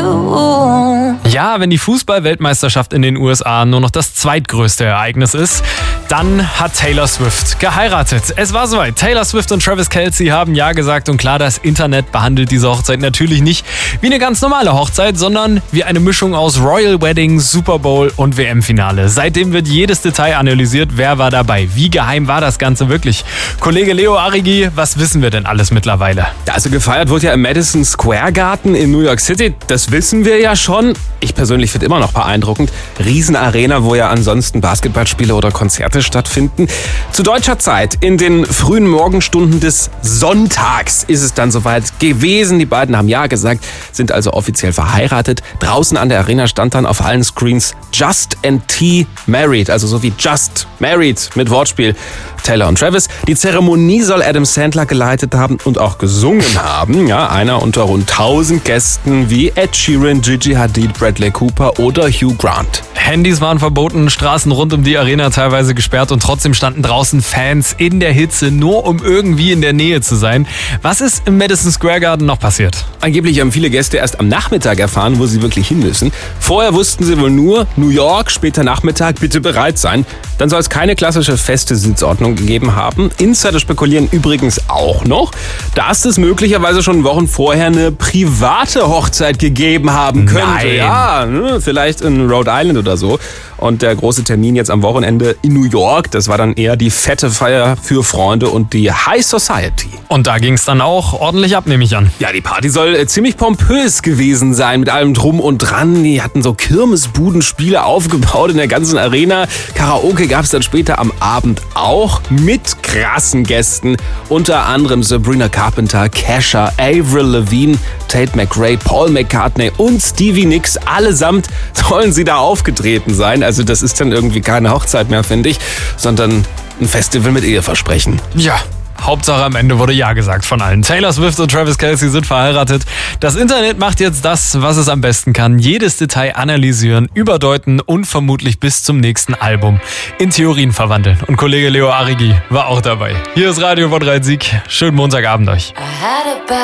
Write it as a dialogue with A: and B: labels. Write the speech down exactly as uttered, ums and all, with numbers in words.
A: you.
B: Ja, wenn die Fußball-Weltmeisterschaft in den U S A nur noch das zweitgrößte Ereignis ist, dann hat Taylor Swift geheiratet. Es war soweit. Taylor Swift und Travis Kelce haben Ja gesagt und klar, das Internet behandelt diese Hochzeit natürlich nicht wie eine ganz normale Hochzeit, sondern wie eine Mischung aus Royal Wedding, Super Bowl und W M-Finale. Seitdem wird jedes Detail analysiert, wer war dabei, wie geheim war das Ganze wirklich. Kollege Leo Arrighi, was wissen wir denn alles mittlerweile?
C: Also gefeiert wird ja im Madison Square Garden in New York City, das wissen wir ja schon. Ich persönlich finde immer noch beeindruckend. Riesenarena, wo ja ansonsten Basketballspiele oder Konzerte stattfinden. Zu deutscher Zeit, in den frühen Morgenstunden des Sonntags, ist es dann soweit gewesen. Die beiden haben Ja gesagt, sind also offiziell verheiratet. Draußen an der Arena stand dann auf allen Screens Just and T Married, also so wie Just Married mit Wortspiel. Taylor und Travis. Die Zeremonie soll Adam Sandler geleitet haben und auch gesungen haben. Ja, einer unter rund tausend Gästen wie Ed Sheeran, Gigi Hadid, Bradley Cooper oder Hugh Grant.
B: Handys waren verboten, Straßen rund um die Arena teilweise gesperrt und trotzdem standen draußen Fans in der Hitze, nur um irgendwie in der Nähe zu sein. Was ist im Madison Square Garden noch passiert?
C: Angeblich haben viele Gäste erst am Nachmittag erfahren, wo sie wirklich hin müssen. Vorher wussten sie wohl nur, New York, später Nachmittag, bitte bereit sein. Dann soll es keine klassische feste Sitzordnung gegeben haben. Insider spekulieren übrigens auch noch, dass es möglicherweise schon Wochen vorher eine private Hochzeit gegeben haben könnte.
B: Nein.
C: Ja, ne, vielleicht in Rhode Island oder so. Und der große Termin jetzt am Wochenende in New York, das war dann eher die fette Feier für Freunde und die High Society.
B: Und da ging es dann auch ordentlich ab, nehme ich an.
C: Ja, die Party soll äh, ziemlich pompös gewesen sein, mit allem Drum und Dran. Die hatten so Kirmesbudenspiele aufgebaut in der ganzen Arena. Karaoke gab es dann später am Abend auch mit krassen Gästen. Unter anderem Sabrina Carpenter, Kesha, Avril Lavigne, Tate McRae, Paul McCartney und Stevie Nicks. Allesamt sollen sie da aufgetreten sein. Also das ist dann irgendwie keine Hochzeit mehr, finde ich, sondern ein Festival mit Eheversprechen.
B: Ja. Hauptsache am Ende wurde Ja gesagt von allen. Taylor Swift und Travis Kelce sind verheiratet. Das Internet macht jetzt das, was es am besten kann. Jedes Detail analysieren, überdeuten und vermutlich bis zum nächsten Album in Theorien verwandeln. Und Kollege Leo Arrighi war auch dabei. Hier ist Radio Von drei Sieg. Schönen Montagabend euch.